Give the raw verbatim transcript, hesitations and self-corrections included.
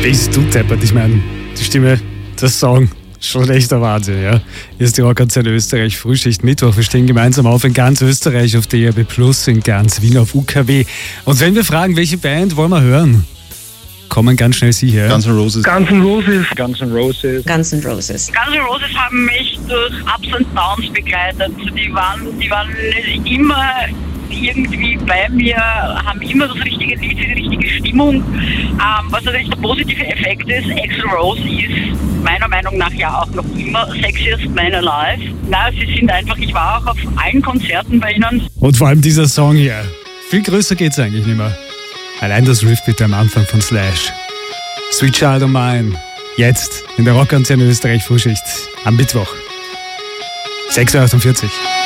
Bist du deppert? Ich meine, die Stimme, das Song, schon echt der Wahnsinn, ja. Hier ist die Rockantenne Österreich, Frühschicht Mittwoch. Wir stehen gemeinsam auf in ganz Österreich, auf D A B Plus, in ganz Wien auf U K W. Und wenn wir fragen, welche Band wollen wir hören, kommen ganz schnell Sie her. Guns N' Roses. Guns N' Roses. Guns N' Roses. Guns N' Roses. Guns N' Roses haben mich durch Ups und Downs begleitet. Die waren, die waren immer irgendwie bei mir, haben immer das richtige Lied, die richtige Stimmung. Ähm, was natürlich der positive Effekt ist, Axl Rose ist meiner Meinung nach ja auch noch immer Sexiest Man Alive. Na, sie sind einfach, ich war auch auf allen Konzerten bei ihnen. Und vor allem dieser Song hier. Viel größer geht's eigentlich nicht mehr. Allein das Riff bitte am Anfang von Slash. Sweet Child of Mine. Jetzt in der Rockantenne Österreich Frühschicht am Mittwoch. sechs Uhr achtundvierzig.